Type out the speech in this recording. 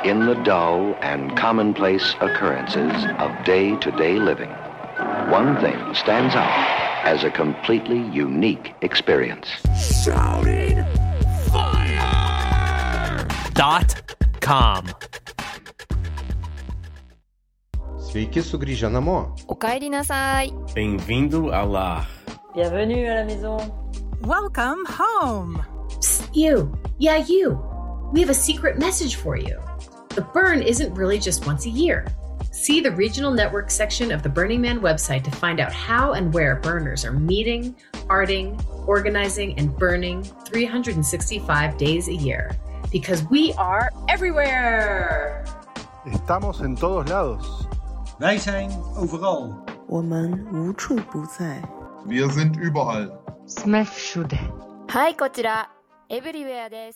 In the dull and commonplace occurrences of day-to-day living, one thing stands out as a completely unique experience. Shouting fire! .com Sveiki sugrįžę namo. おかえりなさい. Bem-vindo ao lar. Bienvenue à la maison. Welcome home. Psst, you. Yeah, you. We have a secret message for you. The burn isn't really just once a year. See the regional network section of the Burning Man website to find out how and where burners are meeting, arting, organizing, and burning 365 days a year. Because we are everywhere! Estamos en todos lados. Wij zijn overal. 我们无处不在. Wir sind überall. sme všude. はい、こちら、Everywhere です。